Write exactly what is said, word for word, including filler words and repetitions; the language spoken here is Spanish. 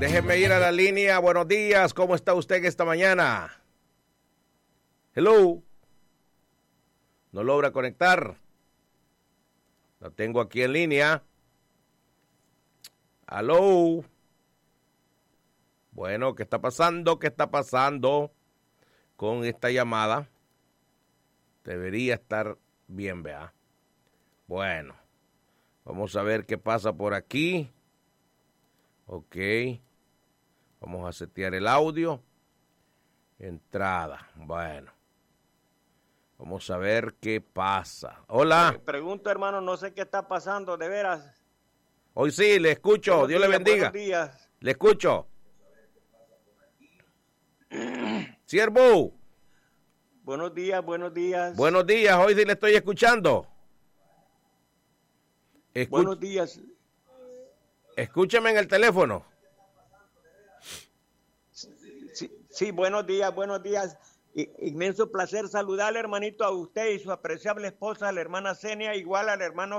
Déjeme ir a la línea. Buenos días, ¿cómo está usted esta mañana? Hello. No logra conectar. Lo tengo aquí en línea. Aló. Bueno, ¿qué está pasando? ¿Qué está pasando con esta llamada? Debería estar bien, vea. Bueno, vamos a ver qué pasa por aquí. Ok. Vamos a setear el audio. Entrada. Bueno. Vamos a ver qué pasa. Hola. Pregunto, hermano, no sé qué está pasando, de veras. Hoy sí, le escucho. Buenos Dios días, le bendiga. Buenos días. Le escucho. Siervo. Buenos días, buenos días. Buenos días, hoy sí le estoy escuchando. Escuch- Buenos días. Escúcheme en el teléfono. Sí, sí, buenos días, buenos días. I- inmenso placer saludarle, hermanito, a usted y su apreciable esposa, la hermana Zenia, igual al hermano